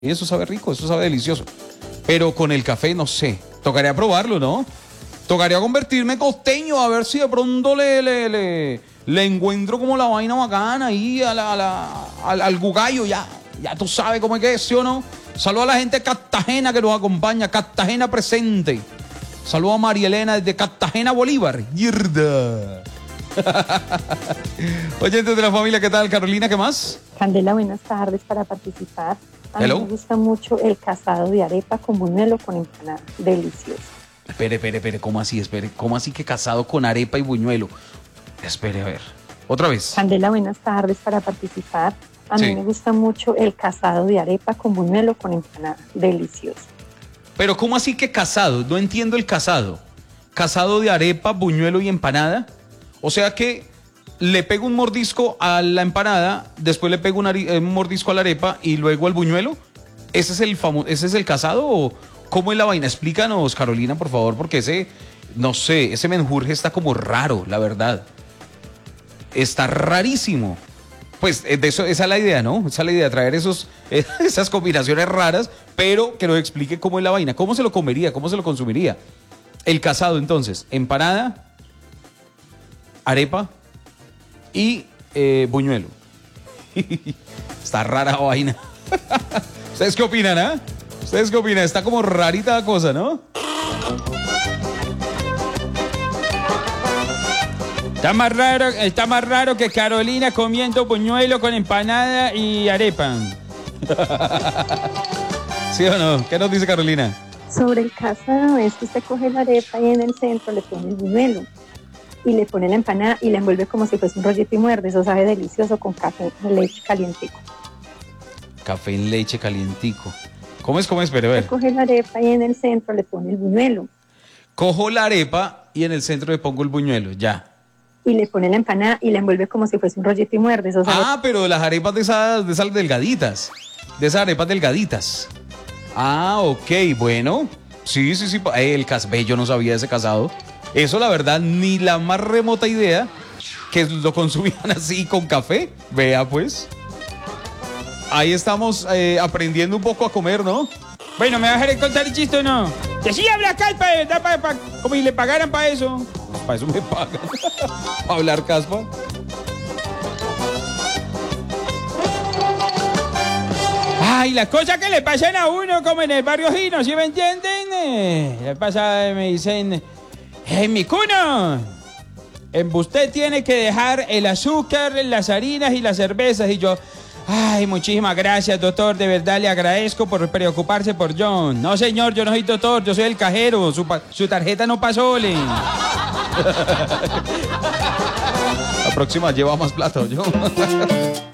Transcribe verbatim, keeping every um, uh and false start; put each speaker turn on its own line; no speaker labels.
Eso sabe rico, eso sabe delicioso. Pero con el café, no sé. Tocaría probarlo, ¿no? Tocaría convertirme en costeño, a ver si de pronto le, le, le, le encuentro como la vaina bacana ahí a la, a la, al, al gugallo. Ya, ya tú sabes cómo es que es, ¿sí o no? Saludos a la gente de Cartagena que nos acompaña. Cartagena presente. Saludos a María Elena desde Cartagena, Bolívar. ¡Yerda! Oyentes de la familia, ¿qué tal? Carolina, ¿qué más?
Candela, buenas tardes para participar. A
Hello.
mí me gusta mucho el casado de arepa con buñuelo con empanada. Delicioso.
Espere, espere, espere, ¿cómo así? Espere, ¿cómo así que casado con arepa y buñuelo? Espere, a ver. Otra vez.
Candela, buenas tardes para participar. A
Sí.
mí me gusta mucho el casado de arepa con buñuelo con empanada. Delicioso.
Pero ¿cómo así que casado? No entiendo el casado. ¿Casado de arepa, buñuelo y empanada? O sea que le pego un mordisco a la empanada, después le pego un, ari- un mordisco a la arepa y luego al buñuelo. ¿Ese es el famo- ese es el casado o cómo es la vaina? Explícanos, Carolina, por favor, porque ese, no sé, ese menjurje está como raro, la verdad. Está rarísimo. Pues eh, de eso, esa es la idea, ¿no? Esa es la idea, traer esos, eh, esas combinaciones raras, pero que nos explique cómo es la vaina. ¿Cómo se lo comería? ¿Cómo se lo consumiría? El casado, entonces, empanada, arepa y eh, buñuelo. Está rara la vaina. ¿Ustedes qué opinan, ah? ¿Ustedes qué opinan? Está como rarita la cosa, ¿no?
Está más raro, está más raro que Carolina comiendo buñuelo con empanada y arepa.
¿Sí o no? ¿Qué nos dice Carolina?
Sobre el casado es que usted coge la arepa y en el centro le pone el buñuelo. Y le pone la empanada y la envuelve como si fuese un rollito y muerde. Eso sabe delicioso con café de leche calientico.
Café en leche calientico. ¿Cómo es? ¿Cómo es? Espere, a ver.
Usted coge la arepa y en el centro le pone el buñuelo.
Cojo la arepa y en el centro le pongo el buñuelo, ya.
Y le pone la empanada y la envuelve como si fuese un rollito y muerde. Eso sabe.
Ah, pero las arepas de esas, de esas delgaditas. De esas arepas delgaditas. Ah, ok, bueno. Sí, sí, sí. El casbello, yo no sabía de ese casado. Eso, la verdad, ni la más remota idea que lo consumían así con café. Vea, pues. Ahí estamos eh, aprendiendo un poco a comer, ¿no?
Bueno, ¿me vas a dejar de contar el chiste o no? Que sí habla calpa, de verdad, pa- pa- como si le pagaran para eso.
Para eso me pagan. Para hablar caspa.
Ay, las cosas que le pasan a uno, como en el barrio Gino, ¿sí me entienden? Eh, le pasa, me dicen, ¡hey, mi cuno! En usted tiene que dejar el azúcar, las harinas y las cervezas. Y yo, ay, muchísimas gracias, doctor, de verdad le agradezco por preocuparse por John. No, señor, yo no soy doctor, yo soy el cajero, su, pa- su tarjeta no pasó, le.
La próxima lleva más plata, yo.